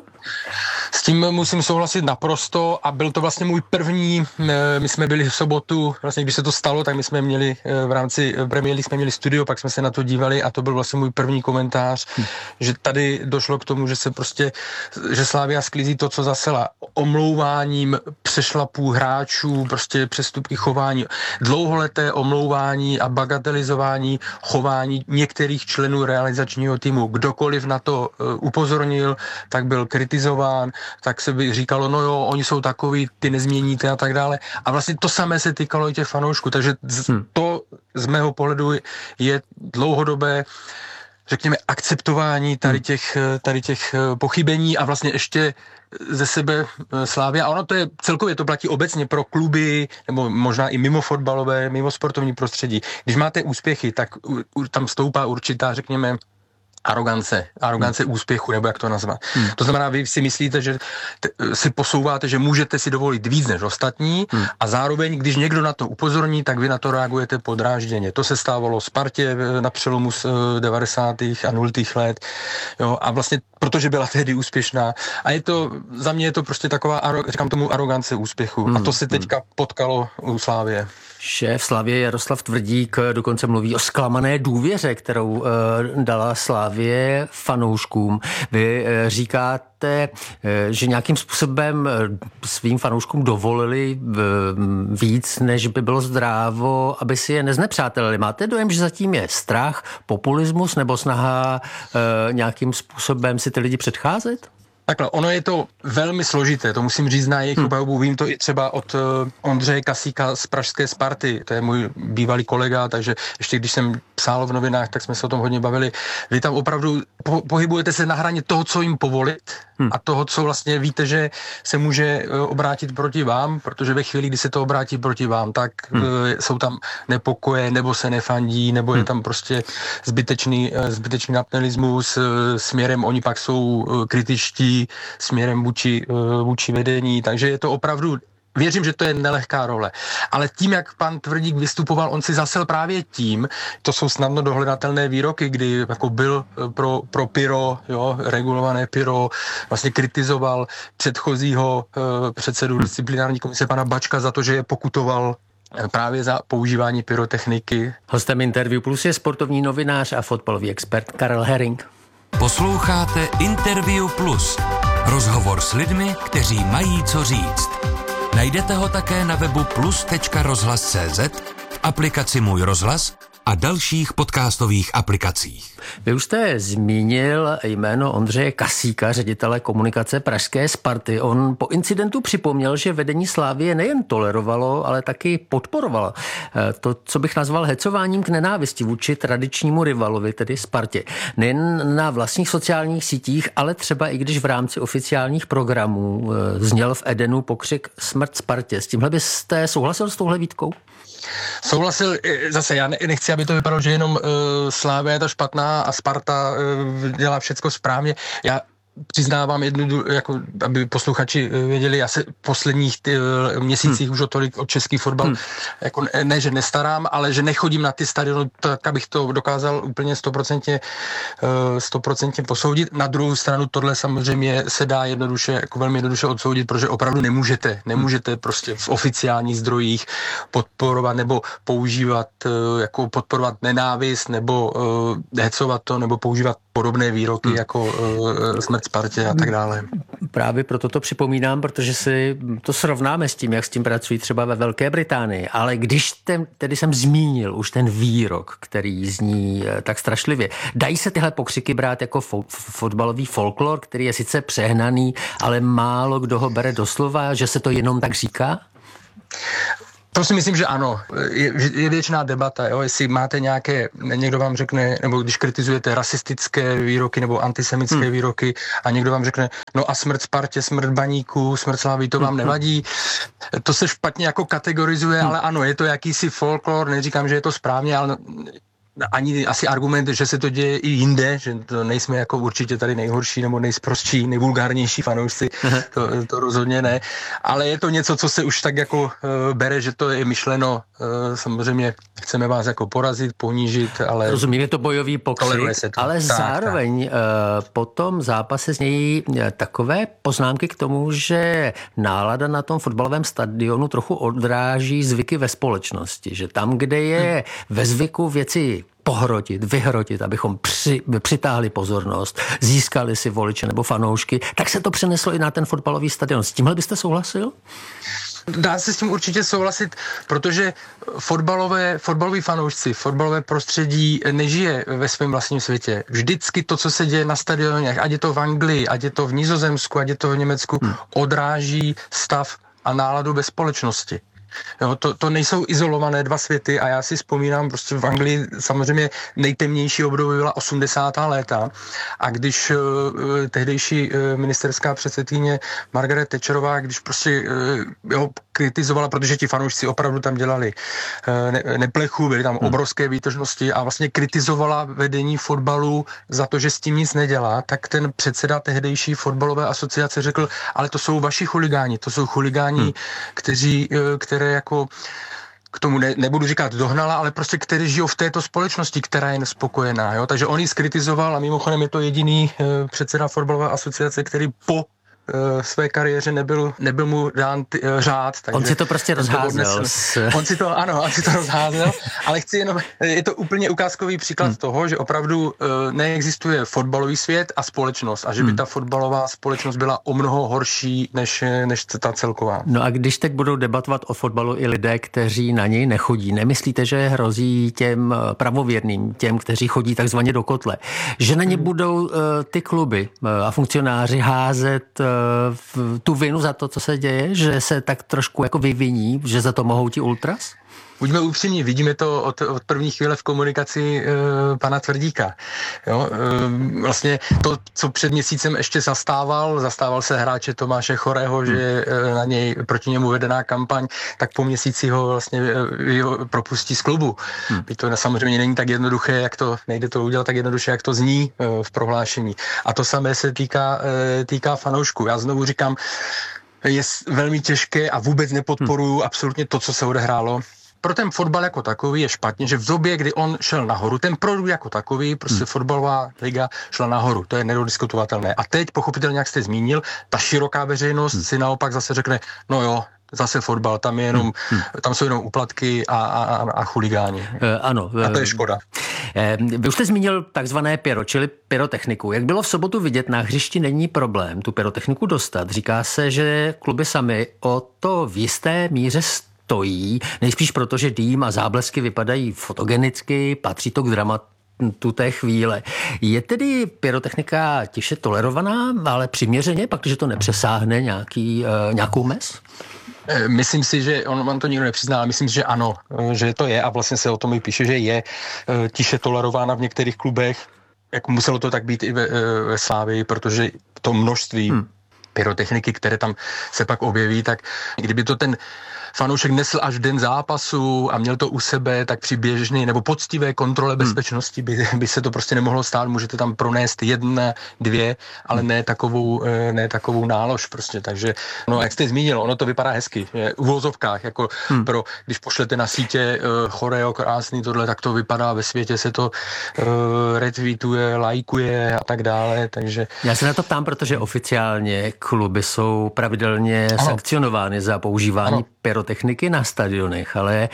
S7: S tím musím souhlasit naprosto a byl to vlastně můj první, my jsme byli v sobotu, vlastně když se to stalo, tak my jsme měli v rámci Premier League jsme měli studio, pak jsme se na to dívali a to byl vlastně můj první komentář, hm. že tady došlo k tomu, že se prostě, že Slavia sklízí to, co zasela. Omlouváním přešlapů hráčů, prostě přestupky chování, dlouholeté omlouvání a bagatelizování chování některých členů realizačního týmu. Kdokoliv na to upozornil, tak byl kritizován, tak se by říkalo, no jo, oni jsou takový, ty nezměníte a tak dále. A vlastně to samé se týkalo i těch fanoušků, takže hm. to z mého pohledu je dlouhodobé, řekněme, akceptování tady těch, tady těch pochybení a vlastně ještě ze sebe Slavia. A ono to je, celkově to platí obecně pro kluby, nebo možná i mimo fotbalové, mimo sportovní prostředí. Když máte úspěchy, tak tam stoupá určitá, řekněme, arogance, arogance hmm. úspěchu, nebo jak to nazvat. Hmm. To znamená, vy si myslíte, že t- si posouváte, že můžete si dovolit víc než ostatní hmm. a zároveň, když někdo na to upozorní, tak vy na to reagujete podrážděně. To se stávalo Spartě na přelomu z devadesátých a nultých let. Jo, a vlastně protože byla tehdy úspěšná. A je to, za mě je to prostě taková, říkám tomu, arogance úspěchu. Hmm. A to se teďka potkalo u Slávie.
S6: Šéf Slavie Jaroslav Tvrdík dokonce mluví o zklamané důvěře, kterou uh, dala Slavie fanouškům. Vy uh, říkáte, uh, že nějakým způsobem uh, svým fanouškům dovolili uh, víc, než by bylo zdrávo, aby si je neznepřátelili. Máte dojem, že zatím je strach, populismus nebo snaha uh, nějakým způsobem si ty lidi předcházet?
S7: Takhle, ono je to velmi složité, to musím říct na jejich obhajobu. Vím to i třeba od uh, Ondřeje Kasíka z pražské Sparty, to je můj bývalý kolega, takže ještě když jsem psal v novinách, tak jsme se o tom hodně bavili. Vy tam opravdu po- pohybujete se na hraně toho, co jim povolit hmm. a toho, co vlastně víte, že se může uh, obrátit proti vám, protože ve chvíli, kdy se to obrátí proti vám, tak hmm. uh, jsou tam nepokoje, nebo se nefandí, nebo hmm. je tam prostě zbytečný, uh, zbytečný nacionalismus uh, směrem, oni pak jsou uh, kritičtí směrem vůči, vůči vedení, takže je to opravdu, věřím, že to je nelehká role. Ale tím, jak pan Tvrdík vystupoval, on si zasel právě tím, to jsou snadno dohledatelné výroky, kdy jako byl pro, pro pyro, jo, regulované pyro, vlastně kritizoval předchozího uh, předsedu disciplinární komise pana Bačka za to, že je pokutoval právě za používání pyrotechniky.
S6: Hostem Interview Plus je sportovní novinář a fotbalový expert Karel Herring.
S4: Posloucháte Interview Plus. Rozhovor s lidmi, kteří mají co říct. Najdete ho také na webu plus tečka rozhlas tečka cé zet, v aplikaci Můj rozhlas a dalších podcastových aplikacích.
S6: Vy už jste zmínil jméno Ondřeje Kasíka, ředitele komunikace pražské Sparty. On po incidentu připomněl, že vedení Slavie nejen tolerovalo, ale taky podporovalo to, co bych nazval hecováním k nenávisti vůči tradičnímu rivalovi, tedy Spartě. Nejen na vlastních sociálních sítích, ale třeba i když v rámci oficiálních programů zněl v Edenu pokřik Smrt Spartě. S tímhle byste souhlasil s touhle výtkou?
S7: Souhlasil, zase já nechci, aby to vypadalo, že jenom uh, Slavia je ta špatná a Sparta uh, dělá všecko správně. Já přiznávám jednu, jako, aby posluchači věděli, já se v posledních ty, uh, měsících hmm. už o tolik o český fotbal, hmm. jako ne, že nestarám, ale že nechodím na ty stadiony, tak abych to dokázal úplně stoprocentně uh, posoudit. Na druhou stranu tohle samozřejmě se dá jednoduše, jako velmi jednoduše odsoudit, protože opravdu nemůžete, nemůžete hmm. prostě v oficiálních zdrojích podporovat nebo používat, uh, jako podporovat nenávist nebo uh, hecovat to, nebo používat podobné výroky hmm. jako uh, Smrt Spartě a tak dále.
S6: Právě proto to připomínám, protože si to srovnáme s tím, jak s tím pracují třeba ve Velké Británii. Ale když ten, tedy jsem zmínil už ten výrok, který zní tak strašlivě, dají se tyhle pokřiky brát jako fo- fotbalový folklor, který je sice přehnaný, ale málo kdo ho bere doslova, že se to jenom tak říká?
S7: To si myslím, že ano. Je, je věčná debata, jo? Jestli máte nějaké, někdo vám řekne, nebo když kritizujete rasistické výroky nebo antisemické hmm. výroky a někdo vám řekne, no a smrt Spartě, smrt Baníku, smrt Slávy, to vám nevadí. To se špatně jako kategorizuje, hmm. ale ano, je to jakýsi folklor, neříkám, že je to správně, ale ani asi argument, že se to děje i jinde, že to nejsme jako určitě tady nejhorší nebo nejsprostší, nejvulgárnější fanoušci, to, to rozhodně ne, ale je to něco, co se už tak jako uh, bere, že to je myšleno, uh, samozřejmě chceme vás jako porazit, ponížit, ale...
S6: Rozumím, je to bojový pokřik, ale tak, zároveň tak. Uh, po tom zápase znějí takové poznámky k tomu, že nálada na tom fotbalovém stadionu trochu odráží zvyky ve společnosti, že tam, kde je hmm. ve zvyku věci pohrotit, vyhrotit, abychom při, přitáhli pozornost, získali si voliče nebo fanoušky, tak se to přeneslo i na ten fotbalový stadion. S tímhle byste souhlasil?
S7: Dá se s tím určitě souhlasit, protože fotbalové, fotbaloví fanoušci, fotbalové prostředí nežije ve svém vlastním světě. Vždycky to, co se děje na stadionech, ať je to v Anglii, ať je to v Nizozemsku, ať je to v Německu, hmm. odráží stav a náladu ve společnosti. Jo, to, to nejsou izolované dva světy a já si vzpomínám, prostě v Anglii samozřejmě nejtemnější období byla osmdesátá léta a když uh, tehdejší uh, ministerská předsedkyně Margaret Thatcherová, když prostě uh, jo, kritizovala, protože ti fanoušci opravdu tam dělali uh, ne, neplechu, byly tam hmm. obrovské výtržnosti a vlastně kritizovala vedení fotbalu za to, že s tím nic nedělá, tak ten předseda tehdejší fotbalové asociace řekl, ale to jsou vaši chuligáni, to jsou chuligáni, hmm. kteří, uh, které jako k tomu ne, nebudu říkat dohnala, ale prostě kteří žijou v této společnosti, která je nespokojená. Jo? Takže on ji skritizoval a mimochodem je to jediný e, předseda fotbalové asociace, který po e, své kariéře nebyl, nebyl mu dán t, e, řád. Takže
S6: on si to prostě rozházel.
S7: To s... On si to, ano, on si to rozházel, ale chci jenom, je to úplně ukázkový příklad hmm. toho, že opravdu e, neexistuje fotbalový svět a společnost a že by hmm. ta fotbalová společnost byla o mnoho horší než, než ta celková.
S6: No a když teď budou debatovat o fotbalu i lidé, kteří na něj nechodí, nemyslíte, že hrozí těm pravověrným, těm, kteří chodí takzvaně do kotle, že na ně hmm. budou uh, ty kluby uh, a funkcionáři házet uh, tu vinu za to, co se děje, že se tak trošku jako vyviní, že za to mohou ti ultras?
S7: Buďme upřímní, vidíme to od, od první chvíle v komunikaci e, pana Tvrdíka. Jo? E, vlastně to, co před měsícem ještě zastával, zastával se hráče Tomáše Chorého, hmm. že e, na něj proti němu vedená kampaň, tak po měsíci ho vlastně e, ho propustí z klubu. Hmm. To samozřejmě není tak jednoduché, jak to, nejde to udělat tak jednoduše, jak to zní e, v prohlášení. A to samé se týká, e, týká fanoušků. Já znovu říkám, je velmi těžké a vůbec nepodporuju hmm. absolutně to, co se odehrálo. Pro ten fotbal jako takový je špatně, že v době, kdy on šel nahoru, ten produkt jako takový, prostě hmm. fotbalová liga šla nahoru, to je nediskutovatelné. A teď, pochopitelně, jak jste zmínil, ta široká veřejnost hmm. si naopak zase řekne, no jo, zase fotbal, tam je jenom, hmm. tam jsou jenom úplatky a, a, a chuligáni.
S6: E, ano.
S7: A to je škoda.
S6: E, vy už jste zmínil takzvané pyro, čili pyrotechniku. Jak bylo v sobotu vidět, na hřišti není problém tu pyrotechniku dostat. Říká se, že kluby sami o to v jisté míře stojí, nejspíš proto, že dým a záblesky vypadají fotogenicky, patří to k dramatu té chvíle. Je tedy pyrotechnika tiše tolerovaná, ale přiměřeně, pak, když to nepřesáhne nějaký, uh, nějakou mez?
S7: Myslím si, že on vám to nikdo nepřizná, ale myslím si, že ano, že to je a vlastně se o tom i píše, že je tiše tolerována v některých klubech. Jak muselo to tak být i ve, ve Slávii, protože to množství hmm. pyrotechniky, které tam se pak objeví, tak kdyby to ten fanoušek nesl až v den zápasu a měl to u sebe, tak při běžné nebo poctivé kontrole bezpečnosti by, by se to prostě nemohlo stát. Můžete tam pronést jedna, dvě, ale ne takovou, ne takovou nálož prostě. Takže, no, jak jste zmínil, ono to vypadá hezky. V uvozovkách, jako hmm. pro, když pošlete na sítě uh, choreo, krásný tohle, tak to vypadá, ve světě se to uh, retweetuje, lajkuje a tak dále, takže...
S6: Já se na to ptám, protože oficiálně kluby jsou pravidelně ano. sankcionovány za používání ano. pyrotechniky na stadionech, ale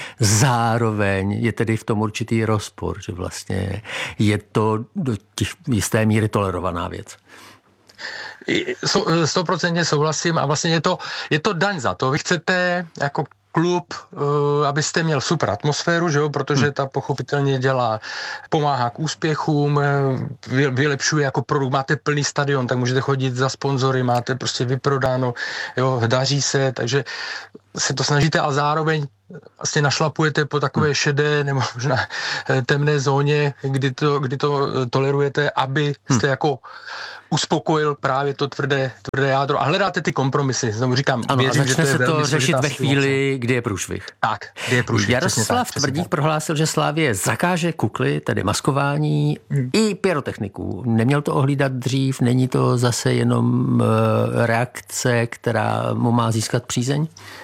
S6: zároveň je tedy v tom určitý rozpor, že vlastně je to do těch jisté míry tolerovaná věc.
S7: stoprocentně souhlasím a vlastně je to, je to daň za to. Vy chcete jako klub, abyste měl super atmosféru, že jo, protože ta pochopitelně dělá, pomáhá k úspěchům, vylepšuje jako produkt, máte plný stadion, tak můžete chodit za sponzory, máte prostě vyprodáno, jo, daří se, takže se to snažíte, ale zároveň vlastně našlapujete po takové šedé nebo možná temné zóně, kdy to, kdy to tolerujete, aby jste jako uspokojil právě to tvrdé, tvrdé jádro a hledáte ty kompromisy. Znovu říkám,
S6: ano,
S7: věřím,
S6: a začne
S7: že to
S6: se to řešit ve
S7: situace.
S6: chvíli, kdy je průšvih.
S7: Tak, kdy je průšvih.
S6: Jaroslav Tvrdík prohlásil, že Slavie zakáže kukly, tedy maskování, hmm. i pyrotechniků. Neměl to ohlídat dřív, není to zase jenom reakce, která mu má získat přízeň?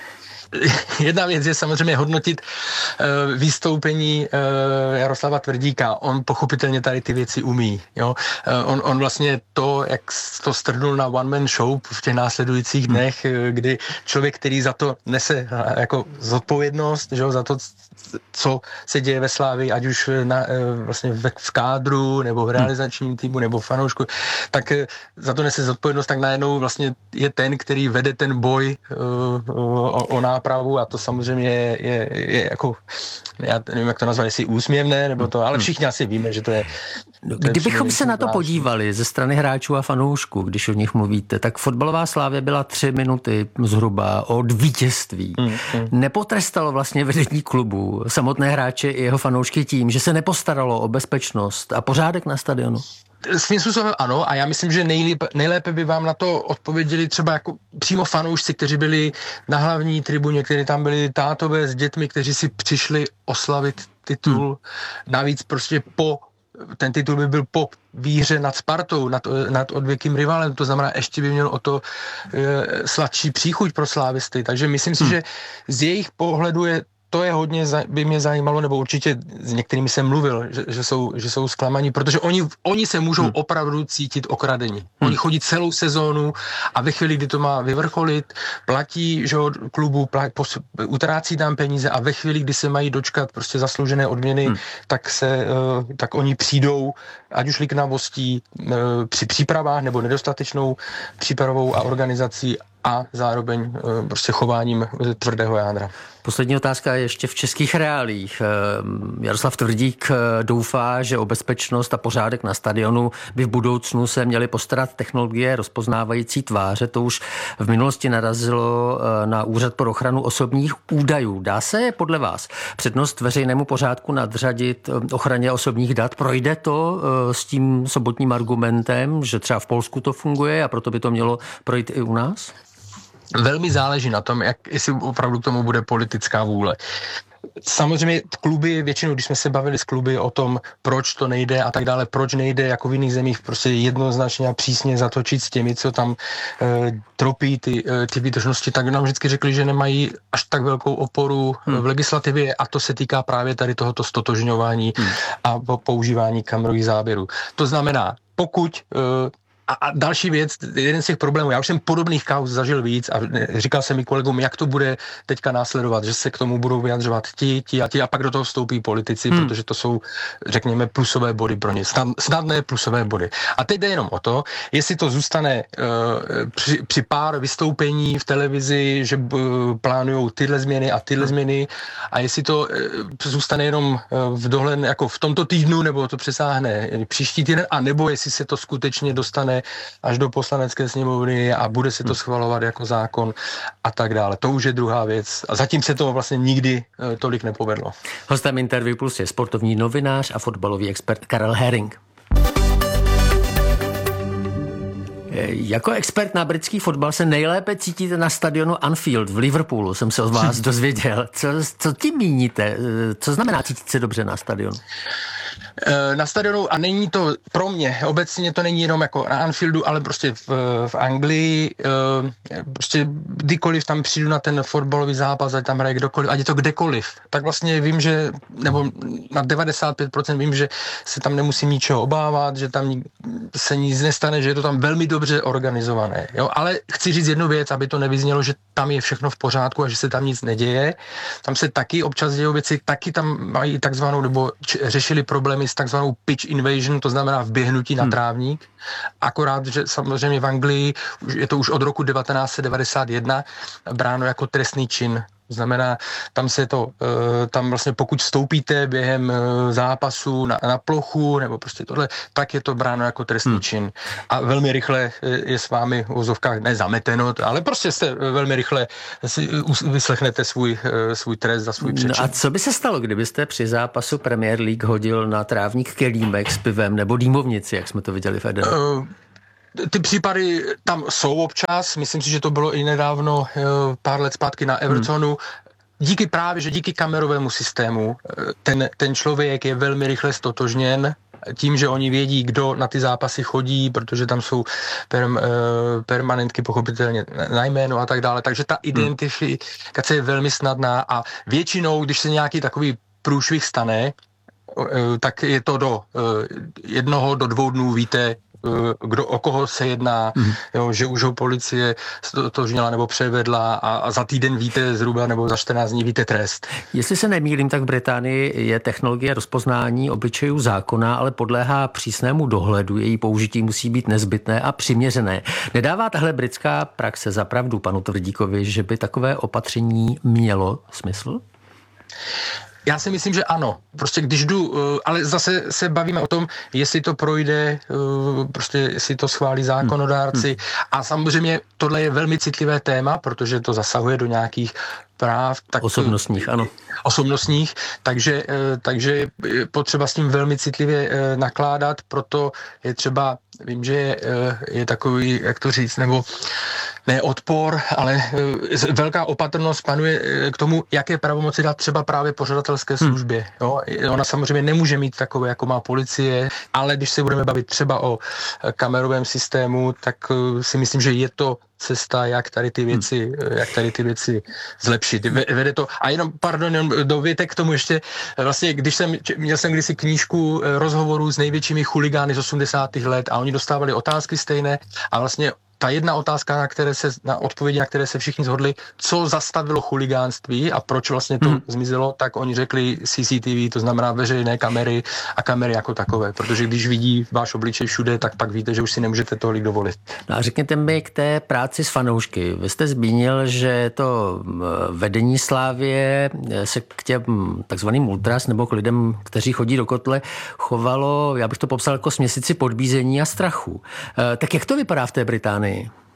S7: Jedna věc je samozřejmě hodnotit uh, vystoupení uh, Jaroslava Tvrdíka. On pochopitelně tady ty věci umí. Jo? Uh, on, on vlastně to, jak to strhnul na one man show v těch následujících dnech, hmm. kdy člověk, který za to nese uh, jako zodpovědnost, že jo, za to, co se děje ve Slávii, ať už na, uh, vlastně v, v kádru, nebo v realizačním týmu, nebo v fanoušku, tak uh, za to nese zodpovědnost, tak najednou vlastně je ten, který vede ten boj uh, o, o nápravu a to samozřejmě je, je, je jako, já nevím, jak to nazvat, jestli úsměvné, nebo to, ale všichni asi víme, že to je...
S6: No, kdybychom se na to podívali ze strany hráčů a fanoušků, když o nich mluvíte, tak fotbalová Slávie byla tři minuty zhruba od vítězství. Mm, mm. Nepotrestalo vlastně vedení klubu samotné hráče i jeho fanoušky tím, že se nepostaralo o bezpečnost a pořádek na stadionu?
S7: Svým způsobem ano a já myslím, že nejlépe, nejlépe by vám na to odpověděli třeba jako přímo fanoušci, kteří byli na hlavní tribuně, kteří tam byli tátové s dětmi, kteří si přišli oslavit titul. Hmm. Navíc prostě po, ten titul by byl po výhře nad Spartou, nad, nad odvěkým rivalem, to znamená, ještě by měl o to e, sladší příchuť pro slávisty. Takže myslím si, hmm. že z jejich pohledu je to je hodně, by mě zajímalo, nebo určitě s některými jsem mluvil, že, že, jsou, že jsou zklamaní, protože oni, oni se můžou hmm. opravdu cítit okradení. Hmm. Oni chodí celou sezónu a ve chvíli, kdy to má vyvrcholit, platí, že od klubu, platí, pos, utrácí tam peníze a ve chvíli, kdy se mají dočkat prostě zasloužené odměny, hmm. tak se, tak oni přijdou, ať už liknavostí při přípravách nebo nedostatečnou přípravou a organizací a zároveň prostě chováním tvrdého jádra.
S6: Poslední otázka je ještě v českých reálích. Jaroslav Tvrdík doufá, že o bezpečnost a pořádek na stadionu by v budoucnu se měly postarat technologie rozpoznávající tváře. To už v minulosti narazilo na Úřad pro ochranu osobních údajů. Dá se podle vás přednost veřejnému pořádku nadřadit ochraně osobních dat? Projde to s tím sobotním argumentem, že třeba v Polsku to funguje a proto by to mělo projít i u nás?
S7: Velmi záleží na tom, jak, jestli opravdu k tomu bude politická vůle. Samozřejmě kluby, většinou, když jsme se bavili s kluby o tom, proč to nejde a tak dále, proč nejde jako v jiných zemích prostě jednoznačně a přísně zatočit s těmi, co tam e, tropí ty, e, ty výtržnosti, tak nám vždycky řekli, že nemají až tak velkou oporu hmm. v legislativě a to se týká právě tady tohoto stotožňování hmm. a používání kamerových záběrů. To znamená, pokud e, A, a další věc, jeden z těch problémů, já už jsem podobných kauz zažil víc a říkal jsem i kolegům, jak to bude teďka následovat, že se k tomu budou vyjadřovat ti, ti a ti a pak do toho vstoupí politici, hmm. protože to jsou, řekněme, plusové body pro ně, snadné plusové body. A teď jde jenom o to, jestli to zůstane uh, při, při pár vystoupení v televizi, že uh, plánujou tyhle změny a tyhle změny a jestli to uh, zůstane jenom uh, v dohled, jako v tomto týdnu, nebo to přesáhne příští týden, a nebo jestli se to skutečně dostane až do poslanecké sněmovny a bude se to schvalovat jako zákon a tak dále. To už je druhá věc. A zatím se to vlastně nikdy tolik nepovedlo.
S6: Hostem Interview Plus je sportovní novinář a fotbalový expert Karel Herring. Jako expert na britský fotbal se nejlépe cítíte na stadionu Anfield v Liverpoolu, jsem se od vás dozvěděl. Co, co tím míníte? Co znamená cítit se dobře na stadionu?
S7: Na stadionu, a není to pro mě, obecně to není jenom jako na Anfieldu, ale prostě v, v Anglii, prostě kdykoliv tam přijdu na ten fotbalový zápas, ať tam hraje kdokoliv, ať je to kdekoliv, tak vlastně vím, že, nebo na devadesát pět procent vím, že se tam nemusím ničeho obávat, že tam se nic nestane, že je to tam velmi dobře organizované. Jo? Ale chci říct jednu věc, aby to nevyznělo, že tam je všechno v pořádku a že se tam nic neděje. Tam se taky občas dějou věci, taky tam mají takzvanou, nebo č- řešili problémy problémy s takzvanou pitch invasion, to znamená vběhnutí na hmm. trávník. Akorát, že samozřejmě v Anglii je to už od roku devatenáct set devadesát jedna bráno jako trestný čin. To znamená, tam se to, tam vlastně pokud vstoupíte během zápasu na, na plochu nebo prostě tohle, tak je to bráno jako trestný hmm. čin. A velmi rychle je s vámi v uvozovkách nezameteno, ale prostě jste velmi rychle si vyslechnete svůj, svůj trest za svůj přečin.
S6: No a co by se stalo, kdybyste při zápasu Premier League hodil na trávník kelímek s pivem nebo dýmovnici, jak jsme to viděli v Edenu? Uh,
S7: Ty případy tam jsou občas, myslím si, že to bylo i nedávno, pár let zpátky na Evertonu. Hmm. Díky právě, že díky kamerovému systému ten, ten člověk je velmi rychle stotožněn tím, že oni vědí, kdo na ty zápasy chodí, protože tam jsou perm, permanentky pochopitelně na jméno a tak dále. Takže ta identifikace je velmi snadná a většinou, když se nějaký takový průšvih stane, tak je to do jednoho, do dvou dnů víte, kdo, o koho se jedná, mm. jo, že už ho policie stotožnila nebo převedla a, a za týden víte zhruba nebo za čtrnáct dní víte trest.
S6: Jestli se nemýlím, tak v Británii je technologie rozpoznání obličejů zákona, ale podléhá přísnému dohledu. Její použití musí být nezbytné a přiměřené. Nedává tahle britská praxe za pravdu panu Tvrdíkovi, že by takové opatření mělo smysl?
S7: Já si myslím, že ano. Prostě když jdu, ale zase se bavíme o tom, jestli to projde, prostě jestli to schválí zákonodárci. Hmm. A samozřejmě tohle je velmi citlivé téma, protože to zasahuje do nějakých práv. Tak,
S6: osobnostních, ano.
S7: Osobnostních, takže, takže je potřeba s tím velmi citlivě nakládat, proto je třeba, vím, že je, je takový, jak to říct, nebo ne odpor, ale velká opatrnost panuje k tomu, jaké pravomoci dát třeba právě pořadatelské službě. Jo? Ona samozřejmě nemůže mít takové, jako má policie, ale když se budeme bavit třeba o kamerovém systému, tak si myslím, že je to cesta, jak tady ty věci, hmm. jak tady ty věci zlepšit. Vede to, a jenom, pardon, jenom dovětek k tomu ještě, vlastně, když jsem, měl jsem kdysi knížku rozhovorů s největšími chuligány z osmdesátých let a oni dostávali otázky stejné a vlastně ta jedna otázka, na které se, na odpovědi, na které se všichni shodli, co zastavilo chuligánství a proč vlastně to hmm. zmizelo, tak oni řekli C C T V, to znamená veřejné kamery a kamery jako takové, protože když vidí váš obličej všude, tak pak víte, že už si nemůžete tolik dovolit.
S6: No a řekněte mi k té práci s fanoušky. Vy jste zmínil, že to vedení Slávie se k těm takzvaným ultras nebo k lidem, kteří chodí do kotle, chovalo, já bych to popsal jako směsici podbízení a strachu. Tak jak to vypadá v té Británii?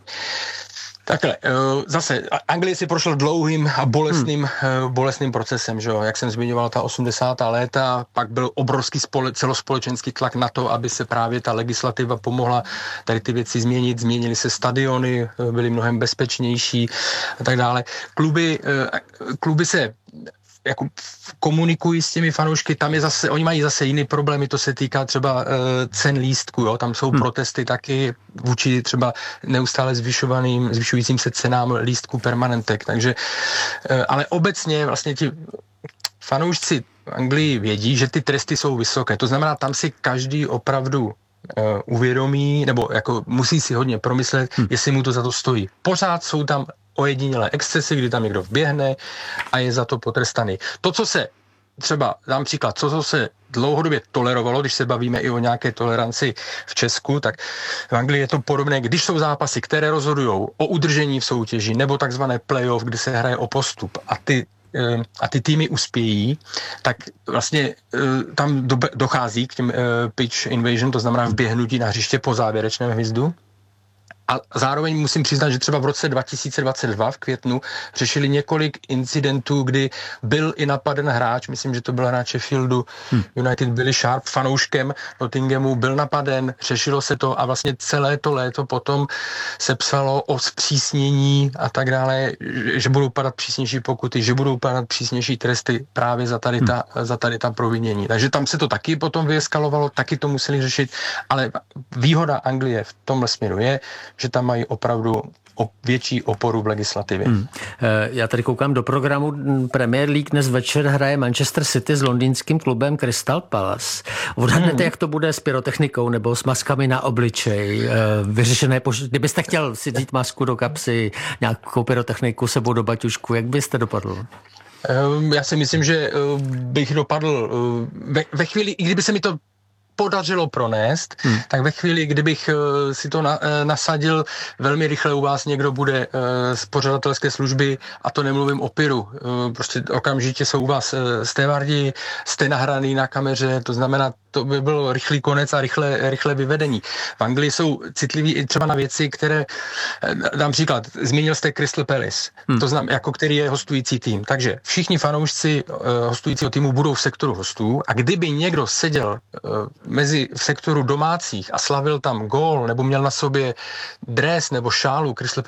S7: Takhle, zase Anglie si prošla dlouhým a bolestným, hmm. bolestným procesem, že jo? Jak jsem zmiňoval, ta osmdesátá léta, pak byl obrovský spole, celospolečenský tlak na to, aby se právě ta legislativa pomohla tady ty věci změnit, změnily se stadiony, byly mnohem bezpečnější a tak dále. Kluby, kluby se jako komunikují s těmi fanoušky, tam je zase, oni mají zase jiný problémy, to se týká třeba uh, cen lístku, jo, tam jsou hmm. protesty taky vůči třeba neustále zvyšovaným, zvyšujícím se cenám lístku permanentek, takže, uh, ale obecně vlastně ti fanoušci v Anglii vědí, že ty tresty jsou vysoké, to znamená, tam si každý opravdu uh, uvědomí, nebo jako musí si hodně promyslet, hmm. jestli mu to za to stojí. Pořád jsou tam ojedinělé excesy, kdy tam někdo vběhne a je za to potrestaný. To, co se třeba, dám příklad, co, co se dlouhodobě tolerovalo, když se bavíme i o nějaké toleranci v Česku, tak v Anglii je to podobné, když jsou zápasy, které rozhodují o udržení v soutěži, nebo takzvané playoff, kde se hraje o postup a ty a ty týmy uspějí, tak vlastně tam dochází k těm pitch invasion, to znamená vběhnutí na hřiště po závěrečném hvizdu. A zároveň musím přiznat, že třeba v roce dva tisíce dvacet dva v květnu řešili několik incidentů, kdy byl i napaden hráč, myslím, že to byl hráč Sheffieldu hmm. United, Billy Sharp, fanouškem Nottinghamu, byl napaden, řešilo se to a vlastně celé to léto potom se psalo o zpřísnění a tak dále, že budou padat přísnější pokuty, že budou padat přísnější tresty právě za tady ta, hmm. za tady ta provinění. Takže tam se to taky potom vyeskalovalo, taky to museli řešit, ale výhoda Anglie v tomhle směru je, že tam mají opravdu větší oporu v legislativě. Hmm.
S6: Já tady koukám do programu Premier League. Dnes večer hraje Manchester City s londýnským klubem Crystal Palace. Odhadnete, hmm. jak to bude s pyrotechnikou nebo s maskami na obličej? Vyřešené pož- Kdybyste chtěl si dít masku do kapsy, nějakou pyrotechniku sebou do baťušku, jak byste dopadl?
S7: Já si myslím, že bych dopadl ve, ve chvíli, i kdyby se mi to podařilo pronést, hmm. tak ve chvíli, kdybych uh, si to na, uh, nasadil, velmi rychle u vás někdo bude uh, z pořadatelské služby, a to nemluvím o pyru. Uh, prostě okamžitě jsou u vás uh, stévardi, jste nahraný na kameře, to znamená, to by byl rychlý konec a rychle, rychle vyvedení. V Anglii jsou citliví i třeba na věci, které, dám příklad, zmínil jste Crystal Palace, hmm. to znamená, jako který je hostující tým. Takže všichni fanoušci uh, hostujícího týmu budou v sektoru hostů, a kdyby někdo seděl uh, mezi v sektoru domácích a slavil tam gól, nebo měl na sobě dres nebo šálu Crystal